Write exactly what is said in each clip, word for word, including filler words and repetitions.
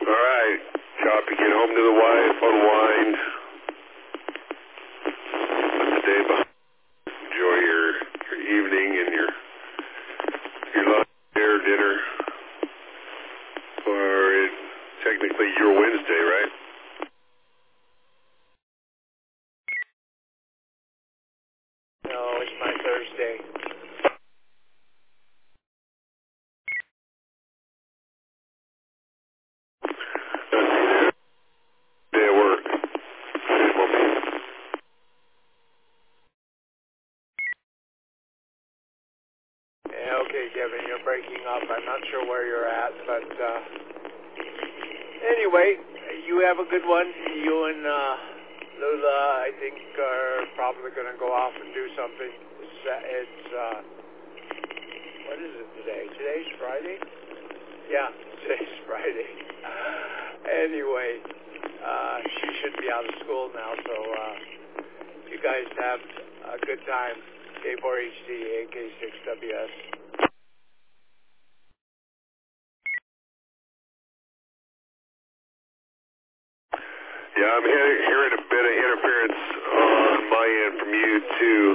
All right. Copy. Get home to the wife, unwind. Let the day behind. Enjoy your, your evening and your your lunch, dinner, dinner. Or it, technically your Wednesday, right? No, it's my Thursday. Day at work. Same on me. Yeah, okay, Kevin, you're breaking up. I'm not sure where you're at, but uh, anyway, you have a good one. You and uh, Lula, I think, are probably going to go off and do something. It's, uh, it's uh, what is it today? Today's Friday? Yeah, today's Friday. Anyway, uh, she should be out of school now, so uh, you guys have a good time. K four H D, A K six W S. Yeah, I'm hearing, hearing a bit of interference on my end from you too.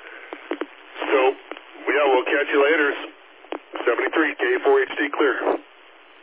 So, yeah, we'll catch you later. seventy-three, K four H D clear.